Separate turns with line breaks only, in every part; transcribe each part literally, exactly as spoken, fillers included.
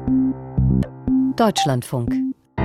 Deutschlandfunk.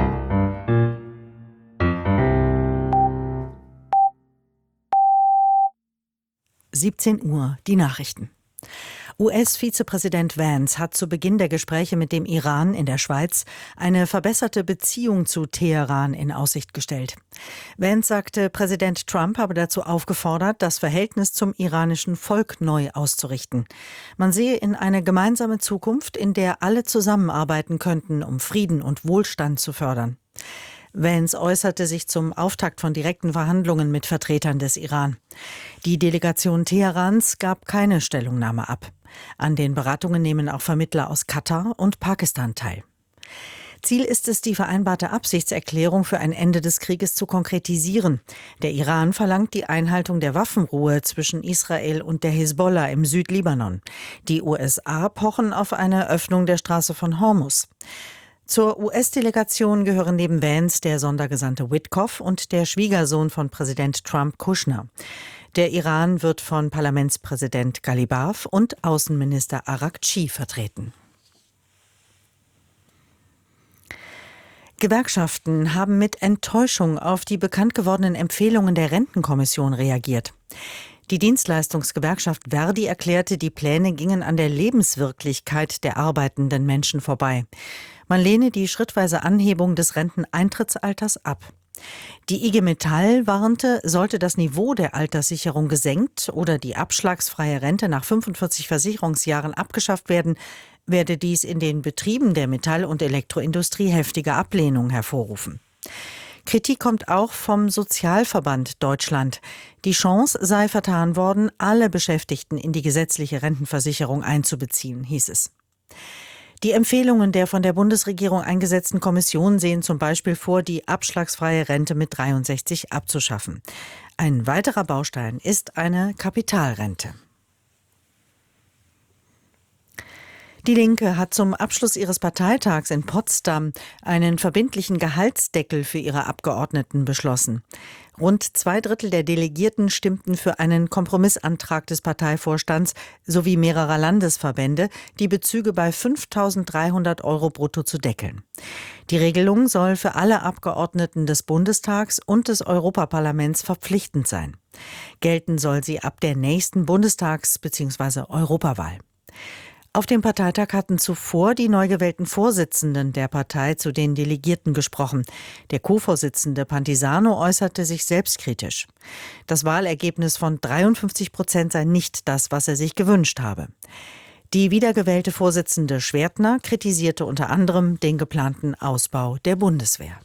siebzehn Uhr, die Nachrichten. U S-Vizepräsident Vance hat zu Beginn der Gespräche mit dem Iran in der Schweiz eine verbesserte Beziehung zu Teheran in Aussicht gestellt. Vance sagte, Präsident Trump habe dazu aufgefordert, das Verhältnis zum iranischen Volk neu auszurichten. Man sehe in eine gemeinsame Zukunft, in der alle zusammenarbeiten könnten, um Frieden und Wohlstand zu fördern. Vance äußerte sich zum Auftakt von direkten Verhandlungen mit Vertretern des Iran. Die Delegation Teherans gab keine Stellungnahme ab. An den Beratungen nehmen auch Vermittler aus Katar und Pakistan teil. Ziel ist es, die vereinbarte Absichtserklärung für ein Ende des Krieges zu konkretisieren. Der Iran verlangt die Einhaltung der Waffenruhe zwischen Israel und der Hisbollah im Südlibanon. Die U S A pochen auf eine Öffnung der Straße von Hormuz. Zur U S-Delegation gehören neben Vance der Sondergesandte Witkoff und der Schwiegersohn von Präsident Trump, Kushner. Der Iran wird von Parlamentspräsident Ghalibaf und Außenminister Araghchi vertreten. Gewerkschaften haben mit Enttäuschung auf die bekannt gewordenen Empfehlungen der Rentenkommission reagiert. Die Dienstleistungsgewerkschaft Verdi erklärte, die Pläne gingen an der Lebenswirklichkeit der arbeitenden Menschen vorbei. Man lehne die schrittweise Anhebung des Renteneintrittsalters ab. Die I G Metall warnte, sollte das Niveau der Alterssicherung gesenkt oder die abschlagsfreie Rente nach fünfundvierzig Versicherungsjahren abgeschafft werden, werde dies in den Betrieben der Metall- und Elektroindustrie heftige Ablehnung hervorrufen. Kritik kommt auch vom Sozialverband Deutschland. Die Chance sei vertan worden, alle Beschäftigten in die gesetzliche Rentenversicherung einzubeziehen, hieß es. Die Empfehlungen der von der Bundesregierung eingesetzten Kommission sehen zum Beispiel vor, die abschlagsfreie Rente mit dreiundsechzig abzuschaffen. Ein weiterer Baustein ist eine Kapitalrente. Die Linke hat zum Abschluss ihres Parteitags in Potsdam einen verbindlichen Gehaltsdeckel für ihre Abgeordneten beschlossen. Rund zwei Drittel der Delegierten stimmten für einen Kompromissantrag des Parteivorstands sowie mehrerer Landesverbände, die Bezüge bei fünftausenddreihundert Euro brutto zu deckeln. Die Regelung soll für alle Abgeordneten des Bundestags und des Europaparlaments verpflichtend sein. Gelten soll sie ab der nächsten Bundestags- bzw. Europawahl. Auf dem Parteitag hatten zuvor die neu gewählten Vorsitzenden der Partei zu den Delegierten gesprochen. Der Co-Vorsitzende Pantisano äußerte sich selbstkritisch. Das Wahlergebnis von dreiundfünfzig Prozent sei nicht das, was er sich gewünscht habe. Die wiedergewählte Vorsitzende Schwertner kritisierte unter anderem den geplanten Ausbau der Bundeswehr.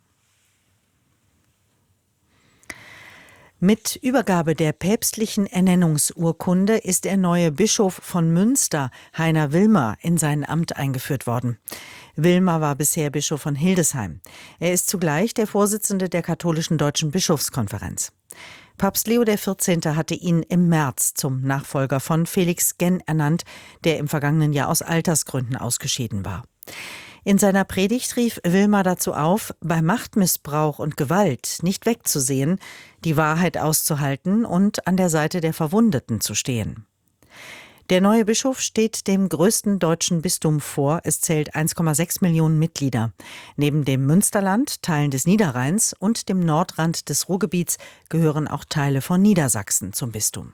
Mit Übergabe der päpstlichen Ernennungsurkunde ist der neue Bischof von Münster, Heiner Wilmer, in sein Amt eingeführt worden. Wilmer war bisher Bischof von Hildesheim. Er ist zugleich der Vorsitzende der katholischen Deutschen Bischofskonferenz. Papst Leo der Vierzehnte hatte ihn im März zum Nachfolger von Felix Genn ernannt, der im vergangenen Jahr aus Altersgründen ausgeschieden war. In seiner Predigt rief Wilmer dazu auf, bei Machtmissbrauch und Gewalt nicht wegzusehen, die Wahrheit auszuhalten und an der Seite der Verwundeten zu stehen. Der neue Bischof steht dem größten deutschen Bistum vor. Es zählt eins Komma sechs Millionen Mitglieder. Neben dem Münsterland, Teilen des Niederrheins und dem Nordrand des Ruhrgebiets gehören auch Teile von Niedersachsen zum Bistum.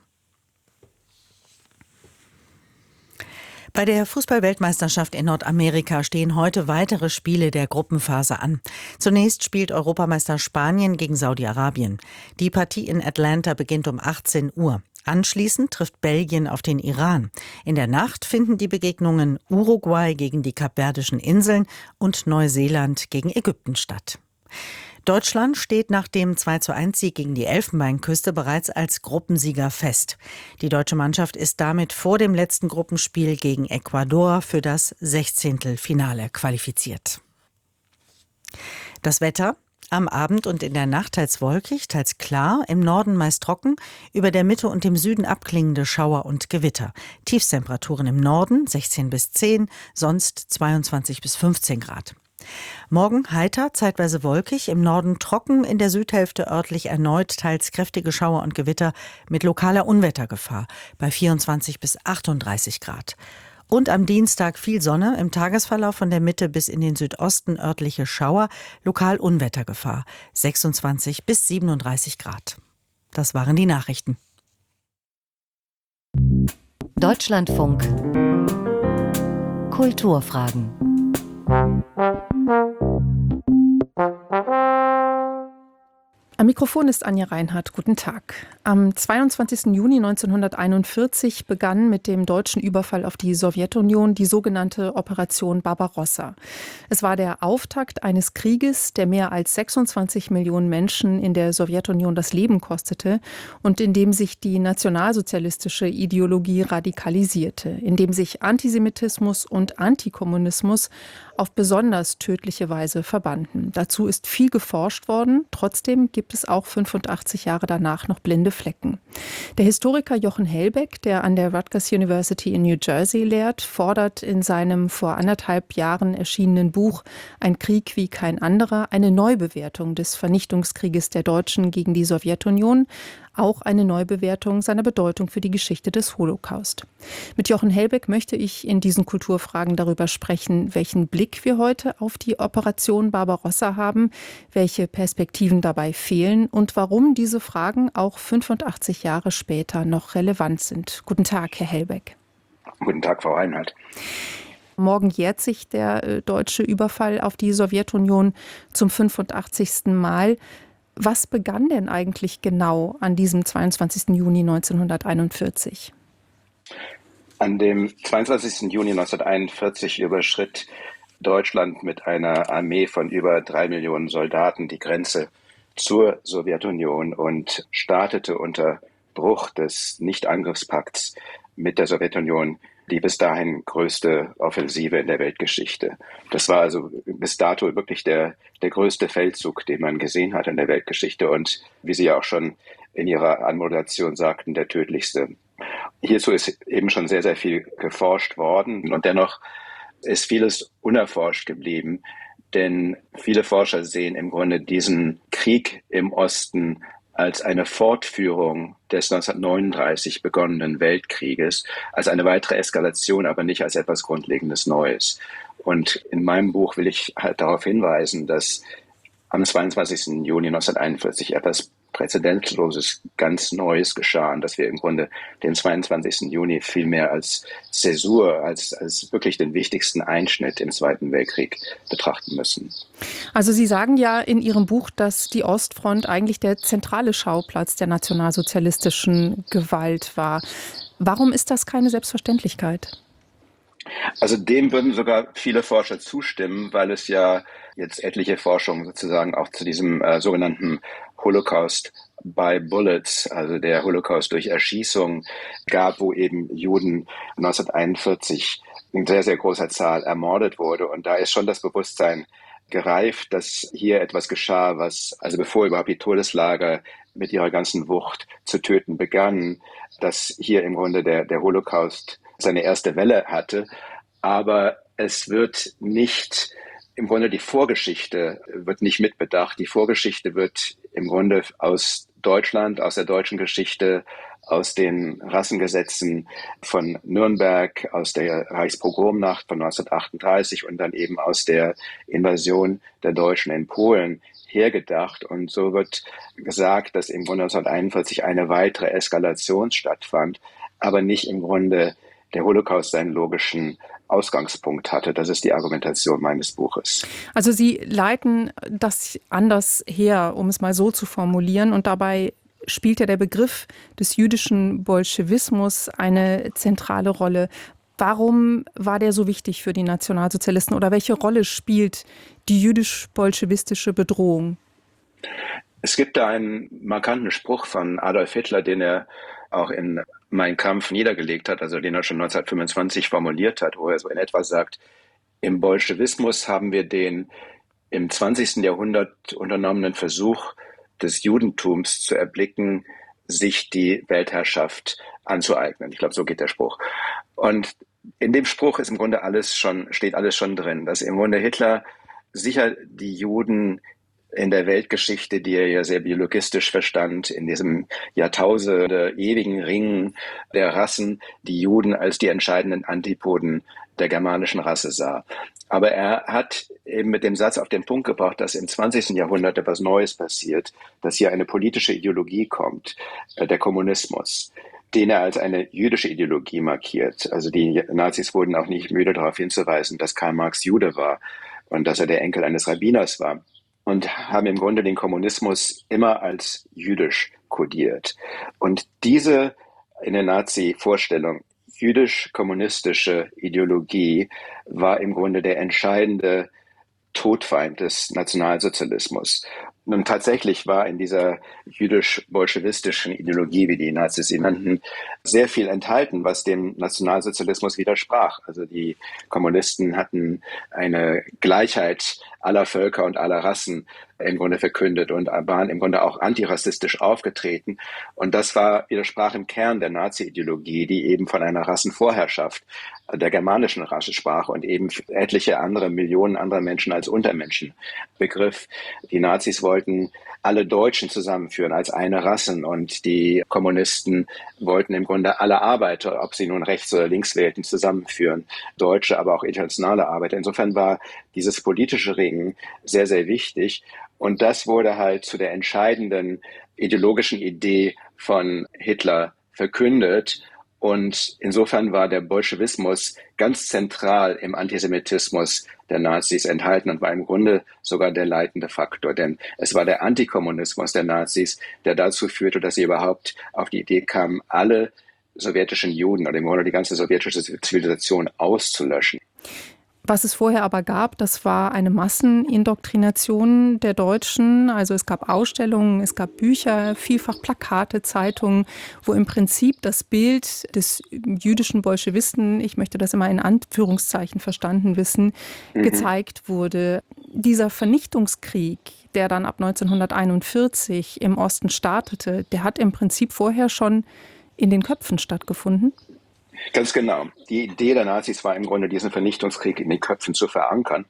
Bei der Fußball-Weltmeisterschaft in Nordamerika stehen heute weitere Spiele der Gruppenphase an. Zunächst spielt Europameister Spanien gegen Saudi-Arabien. Die Partie in Atlanta beginnt um achtzehn Uhr. Anschließend trifft Belgien auf den Iran. In der Nacht finden die Begegnungen Uruguay gegen die Kapverdischen Inseln und Neuseeland gegen Ägypten statt. Deutschland steht nach dem zwei zu eins Sieg gegen die Elfenbeinküste bereits als Gruppensieger fest. Die deutsche Mannschaft ist damit vor dem letzten Gruppenspiel gegen Ecuador für das Sechzehntelfinale qualifiziert. Das Wetter: Am Abend und in der Nacht teils wolkig, teils klar, im Norden meist trocken, über der Mitte und dem Süden abklingende Schauer und Gewitter. Tiefstemperaturen im Norden sechzehn bis zehn, sonst zweiundzwanzig bis fünfzehn Grad. Morgen heiter, zeitweise wolkig, im Norden trocken, in der Südhälfte örtlich erneut teils kräftige Schauer und Gewitter mit lokaler Unwettergefahr bei vierundzwanzig bis achtunddreißig Grad. Und am Dienstag viel Sonne, im Tagesverlauf von der Mitte bis in den Südosten örtliche Schauer, lokal Unwettergefahr, sechsundzwanzig bis siebenunddreißig Grad. Das waren die Nachrichten.
Deutschlandfunk Kulturfragen.
Am Mikrofon ist Anja Reinhardt. Guten Tag. Am zweiundzwanzigsten Juni neunzehnhunderteinundvierzig begann mit dem deutschen Überfall auf die Sowjetunion die sogenannte Operation Barbarossa. Es war der Auftakt eines Krieges, der mehr als sechsundzwanzig Millionen Menschen in der Sowjetunion das Leben kostete und in dem sich die nationalsozialistische Ideologie radikalisierte, in dem sich Antisemitismus und Antikommunismus auf besonders tödliche Weise verbanden. Dazu ist viel geforscht worden. Trotzdem gibt es auch fünfundachtzig Jahre danach noch blinde Flecken. Der Historiker Jochen Hellbeck, der an der Rutgers University in New Jersey lehrt, fordert in seinem vor anderthalb Jahren erschienenen Buch Ein Krieg wie kein anderer eine Neubewertung des Vernichtungskrieges der Deutschen gegen die Sowjetunion, auch eine Neubewertung seiner Bedeutung für die Geschichte des Holocaust. Mit Jochen Hellbeck möchte ich in diesen Kulturfragen darüber sprechen, welchen Blick wir heute auf die Operation Barbarossa haben, welche Perspektiven dabei fehlen und warum diese Fragen auch fünfundachtzig Jahre später noch relevant sind. Guten Tag, Herr Hellbeck.
Guten Tag, Frau Reinhardt.
Morgen jährt sich der äh, deutsche Überfall auf die Sowjetunion zum fünfundachtzigsten Mal. Was begann denn eigentlich genau an diesem zweiundzwanzigsten Juni neunzehnhunderteinundvierzig?
An dem zweiundzwanzigsten Juni neunzehnhunderteinundvierzig überschritt Deutschland mit einer Armee von über drei Millionen Soldaten die Grenze zur Sowjetunion und startete unter Bruch des Nichtangriffspakts mit der Sowjetunion die bis dahin größte Offensive in der Weltgeschichte. Das war also bis dato wirklich der, der größte Feldzug, den man gesehen hat in der Weltgeschichte und, wie Sie ja auch schon in Ihrer Anmoderation sagten, der tödlichste. Hierzu ist eben schon sehr, sehr viel geforscht worden und dennoch ist vieles unerforscht geblieben, denn viele Forscher sehen im Grunde diesen Krieg im Osten als eine Fortführung des neunzehnhundertneununddreißig begonnenen Weltkrieges, als eine weitere Eskalation, aber nicht als etwas Grundlegendes Neues. Und in meinem Buch will ich halt darauf hinweisen, dass am zweiundzwanzigsten Juni neunzehnhunderteinundvierzig etwas Präzedentloses, ganz Neues geschah, und dass wir im Grunde den zweiundzwanzigsten Juni viel mehr als Zäsur, als, als wirklich den wichtigsten Einschnitt im Zweiten Weltkrieg betrachten müssen.
Also Sie sagen ja in Ihrem Buch, dass die Ostfront eigentlich der zentrale Schauplatz der nationalsozialistischen Gewalt war. Warum ist das keine Selbstverständlichkeit?
Also dem würden sogar viele Forscher zustimmen, weil es ja jetzt etliche Forschungen sozusagen auch zu diesem äh, sogenannten Holocaust by Bullets, also der Holocaust durch Erschießung, gab, wo eben Juden neunzehnhunderteinundvierzig in sehr, sehr großer Zahl ermordet wurde. Und da ist schon das Bewusstsein gereift, dass hier etwas geschah, was, also bevor überhaupt die Todeslager mit ihrer ganzen Wucht zu töten begannen, dass hier im Grunde der, der Holocaust seine erste Welle hatte. Aber es wird nicht, im Grunde die Vorgeschichte wird nicht mitbedacht. Die Vorgeschichte wird im Grunde aus Deutschland, aus der deutschen Geschichte, aus den Rassengesetzen von Nürnberg, aus der Reichspogromnacht von neunzehnhundertachtunddreißig und dann eben aus der Invasion der Deutschen in Polen hergedacht. Und so wird gesagt, dass im Grunde neunzehnhunderteinundvierzig eine weitere Eskalation stattfand, aber nicht im Grunde der Holocaust seinen logischen Ausgangspunkt hatte. Das ist die Argumentation meines Buches.
Also Sie leiten das anders her, um es mal so zu formulieren. Und dabei spielt ja der Begriff des jüdischen Bolschewismus eine zentrale Rolle. Warum war der so wichtig für die Nationalsozialisten oder welche Rolle spielt die jüdisch-bolschewistische Bedrohung?
Es gibt da einen markanten Spruch von Adolf Hitler, den er auch in Mein Kampf niedergelegt hat, also den er schon neunzehnhundertfünfundzwanzig formuliert hat, wo er so in etwa sagt, im Bolschewismus haben wir den im zwanzigsten Jahrhundert unternommenen Versuch des Judentums zu erblicken, sich die Weltherrschaft anzueignen. Ich glaube, so geht der Spruch. Und in dem Spruch ist im Grunde alles schon, steht alles schon drin, dass im Grunde Hitler sicher die Juden in der Weltgeschichte, die er ja sehr biologistisch verstand, in diesem Jahrtausende ewigen Ringen der Rassen, die Juden als die entscheidenden Antipoden der germanischen Rasse sah. Aber er hat eben mit dem Satz auf den Punkt gebracht, dass im zwanzigsten Jahrhundert etwas Neues passiert, dass hier eine politische Ideologie kommt, der Kommunismus, den er als eine jüdische Ideologie markiert. Also die Nazis wurden auch nicht müde darauf hinzuweisen, dass Karl Marx Jude war und dass er der Enkel eines Rabbiners war, und haben im Grunde den Kommunismus immer als jüdisch kodiert. Und diese in der Nazi-Vorstellung jüdisch-kommunistische Ideologie war im Grunde der entscheidende Todfeind des Nationalsozialismus. Und tatsächlich war in dieser jüdisch-bolschewistischen Ideologie, wie die Nazis sie nannten, sehr viel enthalten, was dem Nationalsozialismus widersprach. Also die Kommunisten hatten eine Gleichheit aller Völker und aller Rassen im Grunde verkündet und waren im Grunde auch antirassistisch aufgetreten. Und das war, widersprach im Kern der Nazi-Ideologie, die eben von einer Rassenvorherrschaft der germanischen Rasse sprach und eben etliche andere, Millionen anderer Menschen als Untermenschen begriff. Die Nazis wollten alle Deutschen zusammenführen als eine Rasse und die Kommunisten wollten im Grunde alle Arbeiter, ob sie nun rechts oder links wählten, zusammenführen. Deutsche, aber auch internationale Arbeiter. Insofern war dieses politische Ringen sehr, sehr wichtig. Und das wurde halt zu der entscheidenden ideologischen Idee von Hitler verkündet. Und insofern war der Bolschewismus ganz zentral im Antisemitismus der Nazis enthalten und war im Grunde sogar der leitende Faktor. Denn es war der Antikommunismus der Nazis, der dazu führte, dass sie überhaupt auf die Idee kamen, alle sowjetischen Juden oder im Grunde die ganze sowjetische Zivilisation auszulöschen.
Was es vorher aber gab, das war eine Massenindoktrination der Deutschen. Also es gab Ausstellungen, es gab Bücher, vielfach Plakate, Zeitungen, wo im Prinzip das Bild des jüdischen Bolschewisten, ich möchte das immer in Anführungszeichen verstanden wissen, mhm. gezeigt wurde. Dieser Vernichtungskrieg, der dann ab neunzehnhunderteinundvierzig im Osten startete, der hat im Prinzip vorher schon in den Köpfen stattgefunden.
Ganz genau. Die Idee der Nazis war im Grunde, diesen Vernichtungskrieg in den Köpfen zu verankern,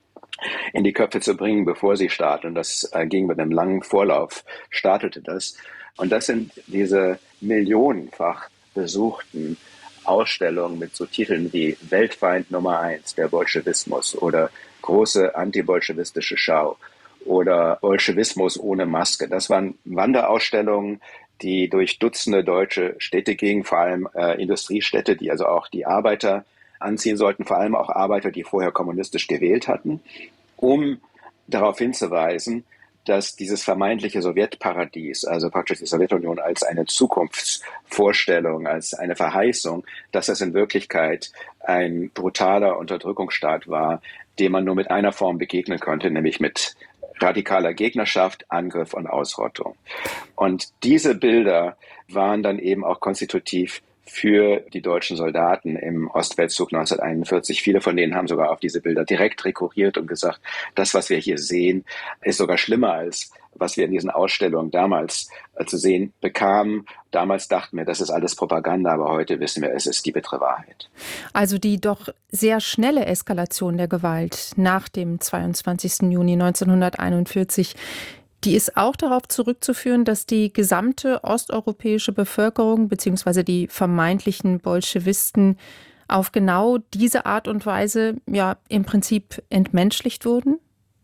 in die Köpfe zu bringen, bevor sie starten. Und das äh, ging mit einem langen Vorlauf, startete das. Und das sind diese millionenfach besuchten Ausstellungen mit so Titeln wie Weltfeind Nummer eins, der Bolschewismus oder große antibolschewistische Schau oder Bolschewismus ohne Maske. Das waren Wanderausstellungen, die durch Dutzende deutsche Städte gingen, vor allem äh, Industriestädte, die also auch die Arbeiter anziehen sollten, vor allem auch Arbeiter, die vorher kommunistisch gewählt hatten, um darauf hinzuweisen, dass dieses vermeintliche Sowjetparadies, also praktisch die Sowjetunion als eine Zukunftsvorstellung, als eine Verheißung, dass das in Wirklichkeit ein brutaler Unterdrückungsstaat war, dem man nur mit einer Form begegnen konnte, nämlich mit radikaler Gegnerschaft, Angriff und Ausrottung. Und diese Bilder waren dann eben auch konstitutiv für die deutschen Soldaten im Ostfeldzug neunzehnhunderteinundvierzig. Viele von denen haben sogar auf diese Bilder direkt rekurriert und gesagt, das, was wir hier sehen, ist sogar schlimmer als was wir in diesen Ausstellungen damals äh, zu sehen bekamen. Damals dachten wir, das ist alles Propaganda, aber heute wissen wir, es ist die bittere Wahrheit.
Also die doch sehr schnelle Eskalation der Gewalt nach dem zweiundzwanzigsten Juni neunzehnhunderteinundvierzig, die ist auch darauf zurückzuführen, dass die gesamte osteuropäische Bevölkerung bzw. die vermeintlichen Bolschewisten auf genau diese Art und Weise ja im Prinzip entmenschlicht wurden?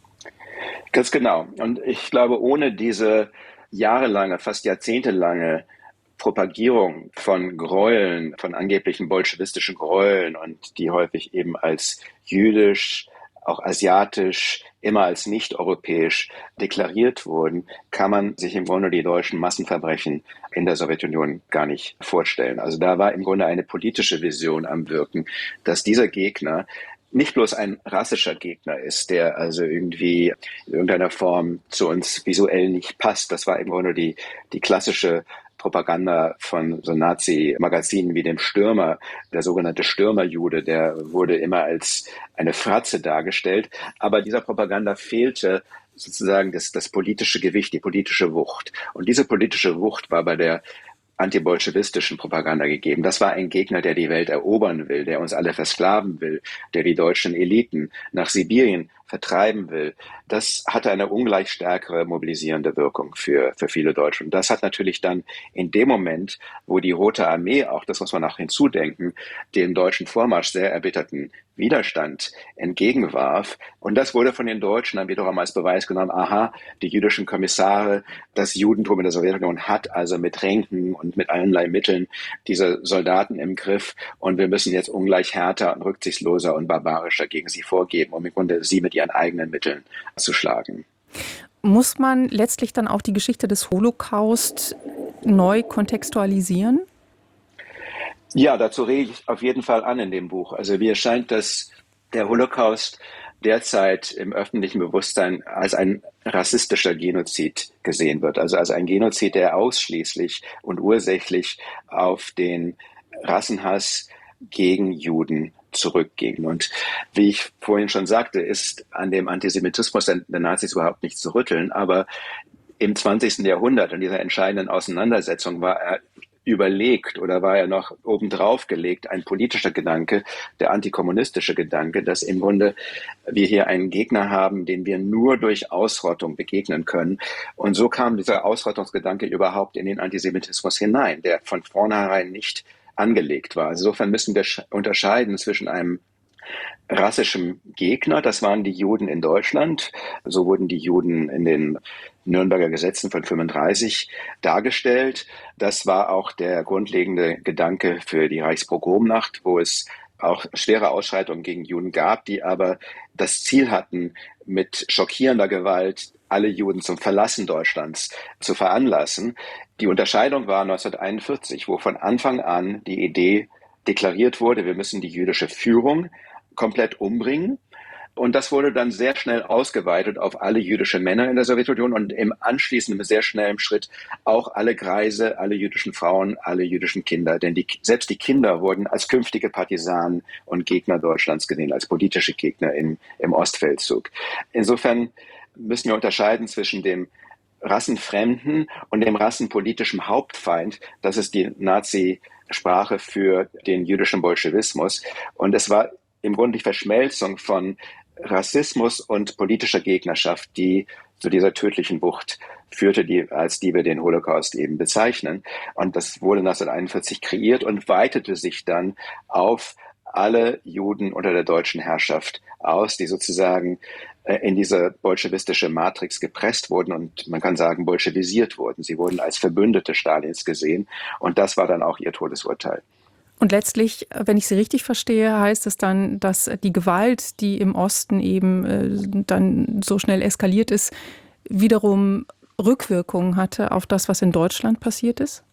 Ganz genau. Und ich glaube, ohne diese jahrelange, fast jahrzehntelange Propagierung von Gräueln, von angeblichen bolschewistischen Gräueln und die häufig eben als jüdisch, auch asiatisch, immer als nicht-europäisch deklariert wurden, kann man sich im Grunde die deutschen Massenverbrechen in der Sowjetunion gar nicht vorstellen. Also da war im Grunde eine politische Vision am Wirken, dass dieser Gegner nicht bloß ein rassischer Gegner ist, der also irgendwie in irgendeiner Form zu uns visuell nicht passt. Das war im Grunde die, die klassische Propaganda von so Nazi-Magazinen wie dem Stürmer. Der sogenannte Stürmerjude, der wurde immer als eine Fratze dargestellt. Aber dieser Propaganda fehlte sozusagen das, das politische Gewicht, die politische Wucht. Und diese politische Wucht war bei der antibolschewistischen Propaganda gegeben. Das war ein Gegner, der die Welt erobern will, der uns alle versklaven will, der die deutschen Eliten nach Sibirien vertreiben will, das hatte eine ungleich stärkere mobilisierende Wirkung für, für viele Deutsche. Und das hat natürlich dann in dem Moment, wo die Rote Armee, auch das muss man auch hinzudenken, dem deutschen Vormarsch sehr erbitterten Widerstand entgegenwarf. Und das wurde von den Deutschen dann wiederum als Beweis genommen, aha, die jüdischen Kommissare, das Judentum in der Sowjetunion hat also mit Ränken und mit allerlei Mitteln diese Soldaten im Griff und wir müssen jetzt ungleich härter und rücksichtsloser und barbarischer gegen sie vorgehen, um im Grunde sie mit ihren eigenen Mitteln zu schlagen.
Muss man letztlich dann auch die Geschichte des Holocaust neu kontextualisieren?
Ja, dazu rege ich auf jeden Fall an in dem Buch. Also mir scheint, dass der Holocaust derzeit im öffentlichen Bewusstsein als ein rassistischer Genozid gesehen wird. Also als ein Genozid, der ausschließlich und ursächlich auf den Rassenhass gegen Juden zurückging. Und wie ich vorhin schon sagte, ist an dem Antisemitismus der Nazis überhaupt nicht zu rütteln. Aber im zwanzigsten Jahrhundert, in dieser entscheidenden Auseinandersetzung, war er überlegt oder war er noch obendrauf gelegt, ein politischer Gedanke, der antikommunistische Gedanke, dass im Grunde wir hier einen Gegner haben, den wir nur durch Ausrottung begegnen können. Und so kam dieser Ausrottungsgedanke überhaupt in den Antisemitismus hinein, der von vornherein nicht angelegt war. Insofern müssen wir unterscheiden zwischen einem rassischen Gegner, das waren die Juden in Deutschland. So wurden die Juden in den Nürnberger Gesetzen von fünfunddreißig dargestellt. Das war auch der grundlegende Gedanke für die Reichspogromnacht, wo es auch schwere Ausschreitungen gegen Juden gab, die aber das Ziel hatten, mit schockierender Gewalt alle Juden zum Verlassen Deutschlands zu veranlassen. Die Unterscheidung war neunzehnhunderteinundvierzig, wo von Anfang an die Idee deklariert wurde, wir müssen die jüdische Führung komplett umbringen. Und das wurde dann sehr schnell ausgeweitet auf alle jüdische Männer in der Sowjetunion und im anschließenden sehr schnellen Schritt auch alle Greise, alle jüdischen Frauen, alle jüdischen Kinder. Denn die, selbst die Kinder wurden als künftige Partisanen und Gegner Deutschlands gesehen, als politische Gegner im, im Ostfeldzug. Insofern müssen wir unterscheiden zwischen dem rassenfremden und dem rassenpolitischen Hauptfeind. Das ist die Nazi-Sprache für den jüdischen Bolschewismus. Und es war im Grunde die Verschmelzung von Rassismus und politischer Gegnerschaft, die zu dieser tödlichen Wucht führte, die, als die wir den Holocaust eben bezeichnen. Und das wurde neunzehnhunderteinundvierzig kreiert und weitete sich dann auf alle Juden unter der deutschen Herrschaft aus, die sozusagen in diese bolschewistische Matrix gepresst wurden und man kann sagen bolschewisiert wurden. Sie wurden als Verbündete Stalins gesehen und das war dann auch ihr Todesurteil.
Und letztlich, wenn ich Sie richtig verstehe, heißt es dann, dass die Gewalt, die im Osten eben äh, dann so schnell eskaliert ist, wiederum Rückwirkungen hatte auf das, was in Deutschland passiert ist?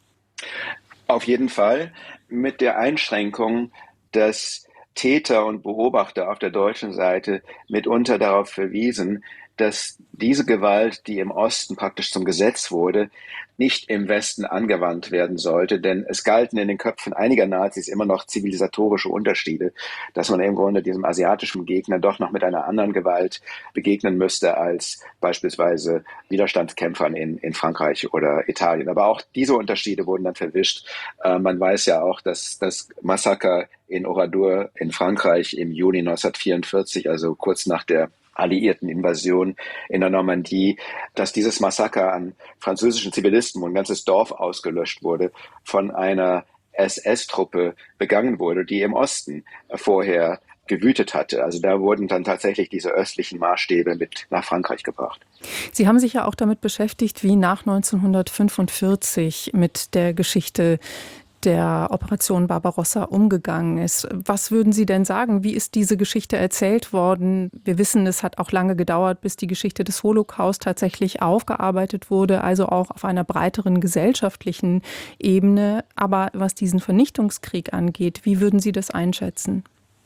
Auf jeden Fall, mit der Einschränkung, dass Täter und Beobachter auf der deutschen Seite mitunter darauf verwiesen, dass diese Gewalt, die im Osten praktisch zum Gesetz wurde, nicht im Westen angewandt werden sollte, denn es galten in den Köpfen einiger Nazis immer noch zivilisatorische Unterschiede, dass man im Grunde diesem asiatischen Gegner doch noch mit einer anderen Gewalt begegnen müsste als beispielsweise Widerstandskämpfern in, in Frankreich oder Italien. Aber auch diese Unterschiede wurden dann verwischt. Äh, man weiß ja auch, dass das Massaker in Oradour in Frankreich im Juni neunzehnhundertvierundvierzig, also kurz nach der alliierten Invasion in der Normandie, dass dieses Massaker an französischen Zivilisten, wo ein ganzes Dorf ausgelöscht wurde, von einer S S-Truppe begangen wurde, die im Osten vorher gewütet hatte. Also da wurden dann tatsächlich diese östlichen Maßstäbe mit nach Frankreich gebracht.
Sie haben sich ja auch damit beschäftigt, wie nach neunzehnhundertfünfundvierzig mit der Geschichte der Operation Barbarossa umgegangen ist. Was würden Sie denn sagen? Wie ist diese Geschichte erzählt worden? Wir wissen, es hat auch lange gedauert, bis die Geschichte des Holocaust tatsächlich aufgearbeitet wurde, also auch auf einer breiteren gesellschaftlichen Ebene. Aber was diesen Vernichtungskrieg angeht, wie würden Sie das einschätzen?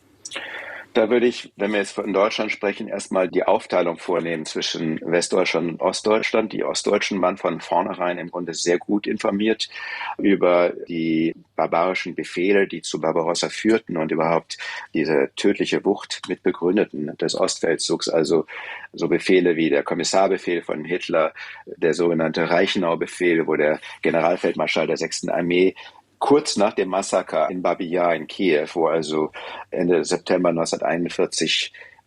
Da würde ich, wenn wir jetzt von Deutschland sprechen, erstmal die Aufteilung vornehmen zwischen Westdeutschland und Ostdeutschland. Die Ostdeutschen waren von vornherein im Grunde sehr gut informiert über die barbarischen Befehle, die zu Barbarossa führten und überhaupt diese tödliche Wucht mit begründeten des Ostfeldzugs. Also so Befehle wie der Kommissarbefehl von Hitler, der sogenannte Reichenau-Befehl, wo der Generalfeldmarschall der sechsten Armee kurz nach dem Massaker in Babi Yar in Kiew, wo also Ende September neunzehnhunderteinundvierzig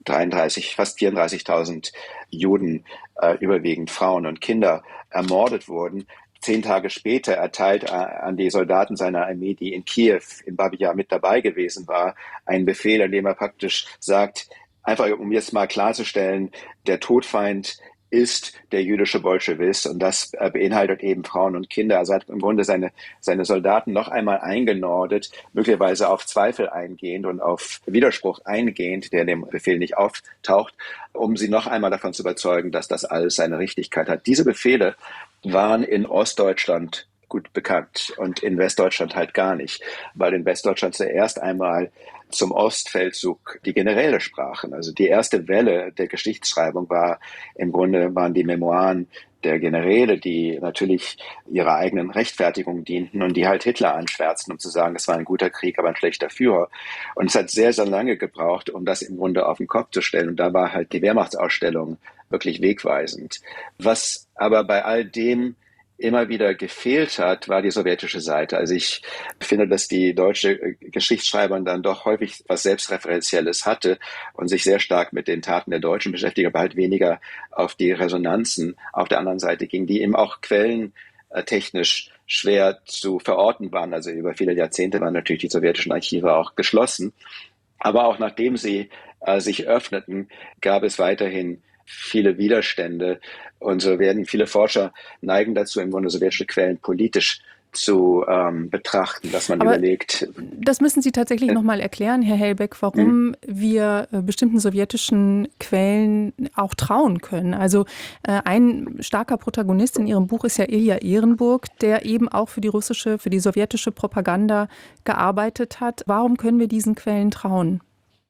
dreiunddreißig, fast vierunddreißigtausend Juden, äh, überwiegend Frauen und Kinder, ermordet wurden. Zehn Tage später erteilt er an die Soldaten seiner Armee, die in Kiew, in Babi Yar mit dabei gewesen war, einen Befehl, in dem er praktisch sagt, einfach um jetzt mal klarzustellen, der Todfeind ist der jüdische Bolschewist, und das beinhaltet eben Frauen und Kinder. Also er hat im Grunde seine, seine Soldaten noch einmal eingenordet, möglicherweise auf Zweifel eingehend und auf Widerspruch eingehend, der in dem Befehl nicht auftaucht, um sie noch einmal davon zu überzeugen, dass das alles seine Richtigkeit hat. Diese Befehle waren in Ostdeutschland gut bekannt und in Westdeutschland halt gar nicht, weil in Westdeutschland zuerst einmal zum Ostfeldzug die Generäle sprachen. Also die erste Welle der Geschichtsschreibung war im Grunde waren die Memoiren der Generäle, die natürlich ihrer eigenen Rechtfertigung dienten und die halt Hitler anschwärzten, um zu sagen, es war ein guter Krieg, aber ein schlechter Führer. Und es hat sehr, sehr lange gebraucht, um das im Grunde auf den Kopf zu stellen. Und da war halt die Wehrmachtsausstellung wirklich wegweisend. Was aber bei all dem immer wieder gefehlt hat, war die sowjetische Seite. Also ich finde, dass die deutsche Geschichtsschreiberin dann doch häufig was Selbstreferenzielles hatte und sich sehr stark mit den Taten der Deutschen beschäftigte, aber halt weniger auf die Resonanzen auf der anderen Seite ging, die eben auch quellentechnisch schwer zu verorten waren. Also über viele Jahrzehnte waren natürlich die sowjetischen Archive auch geschlossen. Aber auch nachdem sie äh, sich öffneten, gab es weiterhin viele Widerstände. Und so werden viele Forscher neigen dazu, im Grunde sowjetische Quellen politisch zu ähm, betrachten, dass man
Aber
überlegt.
Das müssen Sie tatsächlich äh, nochmal erklären, Herr Hellbeck, warum mh. wir äh, bestimmten sowjetischen Quellen auch trauen können. Also äh, ein starker Protagonist in Ihrem Buch ist ja Ilja Ehrenburg, der eben auch für die russische, für die sowjetische Propaganda gearbeitet hat. Warum können wir diesen Quellen trauen?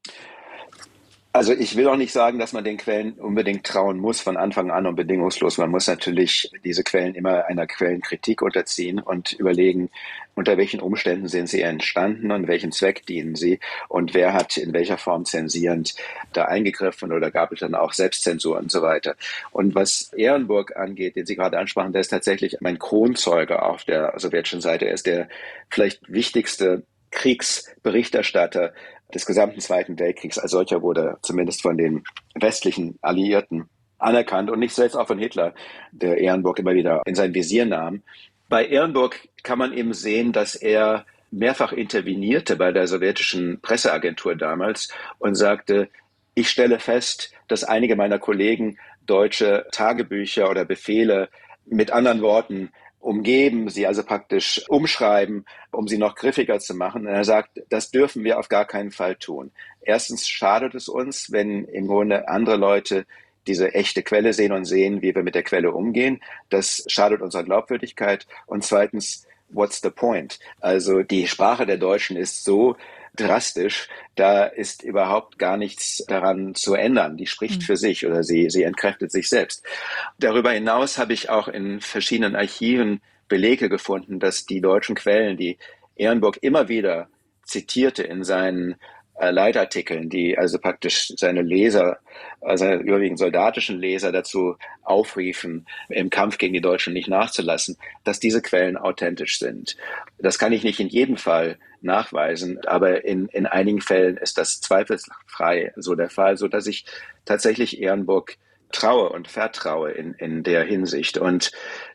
Also ich will auch nicht sagen, dass man den Quellen unbedingt trauen muss von Anfang an und bedingungslos. Man muss natürlich diese Quellen immer einer Quellenkritik unterziehen und überlegen, unter welchen Umständen sind sie entstanden und welchem Zweck dienen sie und wer hat in welcher Form zensierend da eingegriffen oder gab es dann auch Selbstzensur und so weiter. Und was Ehrenburg angeht, den Sie gerade ansprachen, der ist tatsächlich mein Kronzeuge auf der sowjetischen Seite. Er ist der vielleicht wichtigste Kriegsberichterstatter des gesamten Zweiten Weltkriegs. Als solcher wurde zumindest von den westlichen Alliierten anerkannt und nicht selbst auch von Hitler, der Ehrenburg immer wieder in sein Visier nahm. Bei Ehrenburg kann man eben sehen, dass er mehrfach intervenierte bei der sowjetischen Presseagentur damals und sagte, ich stelle fest, dass einige meiner Kollegen deutsche Tagebücher oder Befehle mit anderen Worten umgeben, sie also praktisch umschreiben, um sie noch griffiger zu machen. Und er sagt, das dürfen wir auf gar keinen Fall tun. Erstens schadet es uns, wenn im Grunde andere Leute diese echte Quelle sehen und sehen, wie wir mit der Quelle umgehen. Das schadet unserer Glaubwürdigkeit. Und zweitens, what's the point? Also die Sprache der Deutschen ist so drastisch, da ist überhaupt gar nichts daran zu ändern. Die spricht für sich oder sie, sie entkräftet sich selbst. Darüber hinaus habe ich auch in verschiedenen Archiven Belege gefunden, dass die deutschen Quellen, die Ehrenburg immer wieder zitierte in seinen äh, Leitartikeln, die also praktisch seine Leser, also seine überwiegend soldatischen Leser dazu aufriefen, im Kampf gegen die Deutschen nicht nachzulassen, dass diese Quellen authentisch sind. Das kann ich nicht in jedem Fall nachweisen, aber in, in einigen Fällen ist das zweifelsfrei so der Fall, so dass ich tatsächlich Ehrenburg traue und vertraue in, in der Hinsicht. Und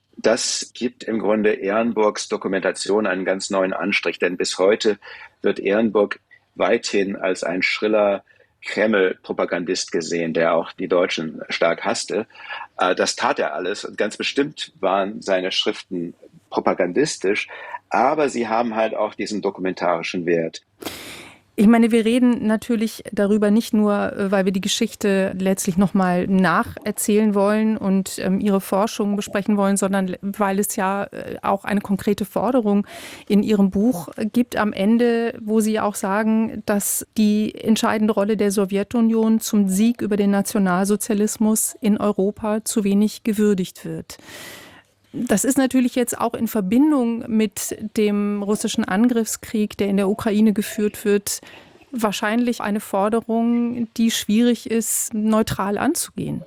das gibt im Grunde Ehrenburgs Dokumentation einen ganz neuen Anstrich, denn bis heute wird Ehrenburg weithin als ein schriller Kreml-Propagandist gesehen, der auch die Deutschen stark hasste. Das tat er alles und ganz bestimmt waren seine Schriften propagandistisch, aber sie haben halt auch diesen dokumentarischen Wert.
Ich meine, wir reden natürlich darüber nicht nur, weil wir die Geschichte letztlich nochmal nacherzählen wollen und ähm, Ihre Forschung besprechen wollen, sondern weil es ja auch eine konkrete Forderung in Ihrem Buch gibt am Ende, wo Sie auch sagen, dass die entscheidende Rolle der Sowjetunion zum Sieg über den Nationalsozialismus in Europa zu wenig gewürdigt wird. Das ist natürlich jetzt auch in Verbindung mit dem russischen Angriffskrieg, der in der Ukraine geführt wird, wahrscheinlich eine Forderung, die schwierig ist, neutral anzugehen.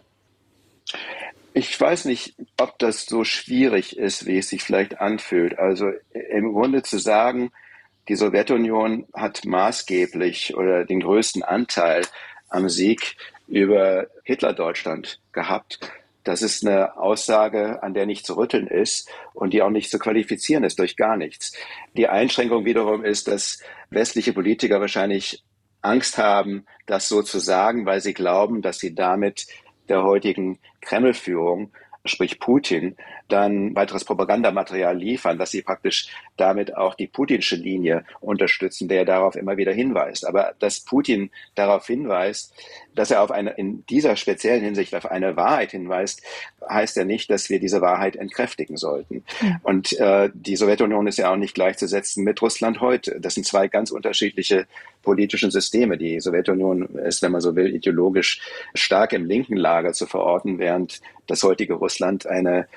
Ich weiß nicht, ob das so schwierig ist, wie es sich vielleicht anfühlt. Also im Grunde zu sagen, die Sowjetunion hat maßgeblich oder den größten Anteil am Sieg über Hitler-Deutschland gehabt. Das ist eine Aussage, an der nicht zu rütteln ist und die auch nicht zu qualifizieren ist durch gar nichts. Die Einschränkung wiederum ist, dass westliche Politiker wahrscheinlich Angst haben, das so zu sagen, weil sie glauben, dass sie damit der heutigen Kreml-Führung, sprich Putin, dann weiteres Propagandamaterial liefern, dass sie praktisch damit auch die putinsche Linie unterstützen, der darauf immer wieder hinweist. Aber dass Putin darauf hinweist, dass er auf eine, in dieser speziellen Hinsicht auf eine Wahrheit hinweist, heißt ja nicht, dass wir diese Wahrheit entkräftigen sollten. Ja. Und äh, die Sowjetunion ist ja auch nicht gleichzusetzen mit Russland heute. Das sind zwei ganz unterschiedliche politische Systeme. Die Sowjetunion ist, wenn man so will, ideologisch stark im linken Lager zu verorten, während das heutige Russland eine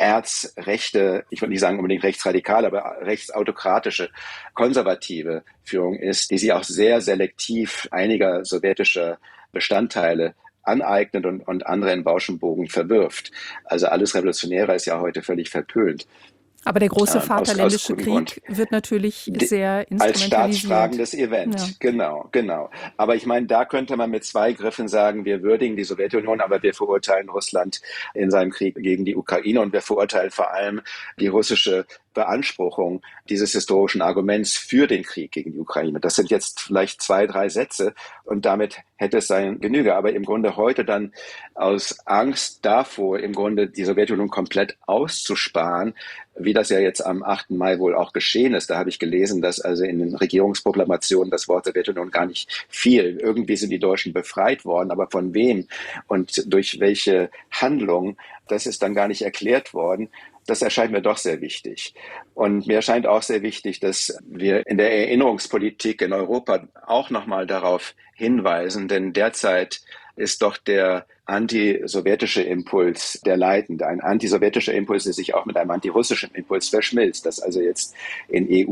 erzrechte, ich würde nicht sagen unbedingt rechtsradikale, aber rechtsautokratische, konservative Führung ist, die sich auch sehr selektiv einiger sowjetischer Bestandteile aneignet und, und andere in Bauschenbogen verwirft. Also alles Revolutionäre ist ja heute völlig verpönt.
Aber der große
äh,
Vaterländische
aus, aus
Krieg wird natürlich
De,
sehr instrumentalisiert.
Als staatsfragendes Event,
ja.
genau, genau. Aber ich meine, da könnte man mit zwei Griffen sagen, wir würdigen die Sowjetunion, aber wir verurteilen Russland in seinem Krieg gegen die Ukraine und wir verurteilen vor allem die russische Beanspruchung dieses historischen Arguments für den Krieg gegen die Ukraine. Das sind jetzt vielleicht zwei, drei Sätze und damit hätte es sein Genüge. Aber im Grunde heute dann aus Angst davor, im Grunde die Sowjetunion komplett auszusparen, wie das ja jetzt am achten Mai wohl auch geschehen ist. Da habe ich gelesen, dass also in den Regierungsproklamationen das Wort Sowjetunion gar nicht fiel. Irgendwie sind die Deutschen befreit worden, aber von wem und durch welche Handlung, das ist dann gar nicht erklärt worden. Das erscheint mir doch sehr wichtig. Und mir erscheint auch sehr wichtig, dass wir in der Erinnerungspolitik in Europa auch nochmal darauf hinweisen, denn derzeit ist doch der antisowjetische Impuls der leitende. Ein antisowjetischer Impuls, der sich auch mit einem antirussischen Impuls verschmilzt, dass also jetzt in E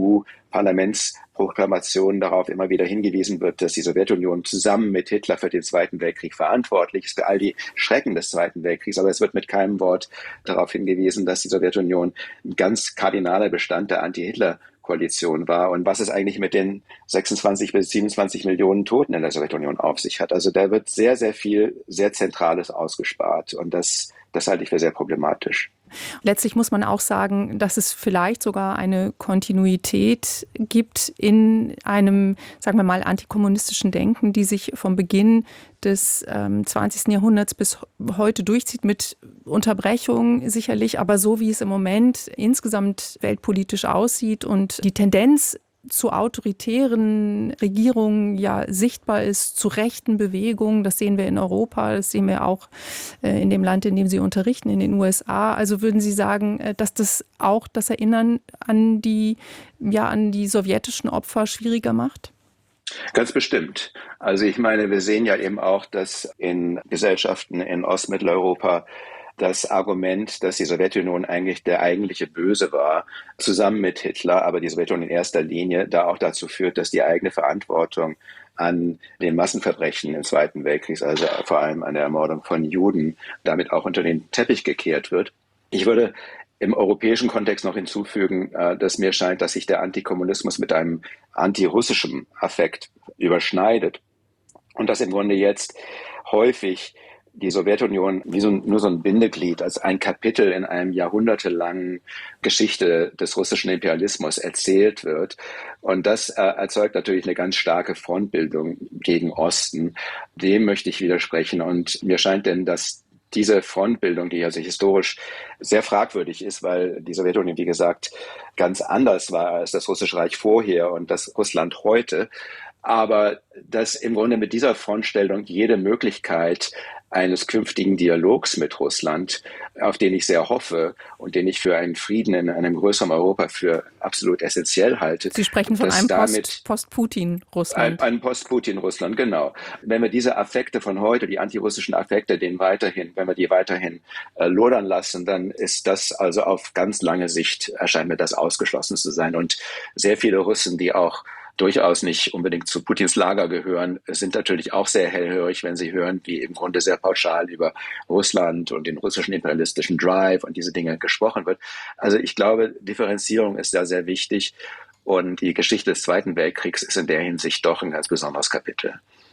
U-Parlamentsproklamationen darauf immer wieder hingewiesen wird, dass die Sowjetunion zusammen mit Hitler für den Zweiten Weltkrieg verantwortlich ist, für all die Schrecken des Zweiten Weltkriegs. Aber es wird mit keinem Wort darauf hingewiesen, dass die Sowjetunion ein ganz kardinaler Bestand der Anti-Hitler Koalition war und was es eigentlich mit den sechsundzwanzig bis siebenundzwanzig Millionen Toten in der Sowjetunion auf sich hat. Also da wird sehr, sehr viel, sehr Zentrales ausgespart und das, das halte ich für sehr problematisch.
Letztlich muss man auch sagen, dass es vielleicht sogar eine Kontinuität gibt in einem, sagen wir mal, antikommunistischen Denken, die sich vom Beginn des ähm, zwanzigsten Jahrhunderts bis heute durchzieht, mit Unterbrechungen sicherlich, aber so wie es im Moment insgesamt weltpolitisch aussieht und die Tendenz zu autoritären Regierungen ja sichtbar ist, zu rechten Bewegungen. Das sehen wir in Europa, das sehen wir auch äh, in dem Land, in dem Sie unterrichten, in den U S A. Also würden Sie sagen, äh, dass das auch das Erinnern an die, ja, an die sowjetischen Opfer schwieriger macht?
Ganz bestimmt. Also ich meine, wir sehen ja eben auch, dass in Gesellschaften in Ostmitteleuropa das Argument, dass die Sowjetunion eigentlich der eigentliche Böse war, zusammen mit Hitler, aber die Sowjetunion in erster Linie, da auch dazu führt, dass die eigene Verantwortung an den Massenverbrechen im Zweiten Weltkrieg, also vor allem an der Ermordung von Juden, damit auch unter den Teppich gekehrt wird. Ich würde im europäischen Kontext noch hinzufügen, dass mir scheint, dass sich der Antikommunismus mit einem antirussischen Affekt überschneidet und dass im Grunde jetzt häufig die Sowjetunion wie so, nur so ein Bindeglied, als ein Kapitel in einem jahrhundertelangen Geschichte des russischen Imperialismus erzählt wird. Und das äh, erzeugt natürlich eine ganz starke Frontbildung gegen Osten. Dem möchte ich widersprechen. Und mir scheint denn, dass diese Frontbildung, die also historisch sehr fragwürdig ist, weil die Sowjetunion, wie gesagt, ganz anders war als das Russische Reich vorher und das Russland heute, aber dass im Grunde mit dieser Frontstellung jede Möglichkeit eines künftigen Dialogs mit Russland, auf den ich sehr hoffe und den ich für einen Frieden in einem größeren Europa für absolut essentiell halte.
Sie sprechen von einem Post, Post-Putin-Russland.
Ein, ein Post-Putin-Russland, genau. Wenn wir diese Affekte von heute, die antirussischen Affekte, den weiterhin, wenn wir die weiterhin äh, lodern lassen, dann ist das also auf ganz lange Sicht, erscheint mir das ausgeschlossen zu sein. Und sehr viele Russen, die auch durchaus nicht unbedingt zu Putins Lager gehören, sind natürlich auch sehr hellhörig, wenn sie hören, wie im Grunde sehr pauschal über Russland und den russischen imperialistischen Drive und diese Dinge gesprochen wird. Also ich glaube, Differenzierung ist da sehr wichtig und die Geschichte des Zweiten Weltkriegs ist in der Hinsicht doch ein ganz besonderes Kapitel.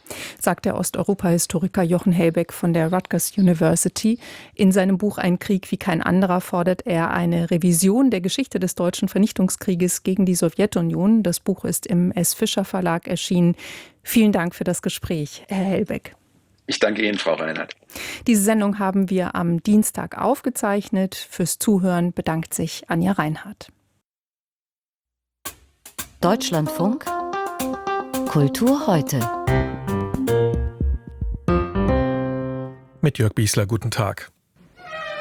sagt der Osteuropa-Historiker Jochen Helbig von der Rutgers University. In seinem Buch Ein Krieg wie kein anderer fordert er eine Revision der Geschichte des deutschen Vernichtungskrieges gegen die Sowjetunion. Das Buch ist im S. Fischer Verlag erschienen. Vielen Dank für das Gespräch, Herr Helbig.
Ich danke Ihnen, Frau Reinhardt.
Diese Sendung haben wir am Dienstag aufgezeichnet. Fürs Zuhören bedankt sich Anja Reinhardt.
Deutschlandfunk Kultur heute.
Mit Jörg Biesler, guten Tag.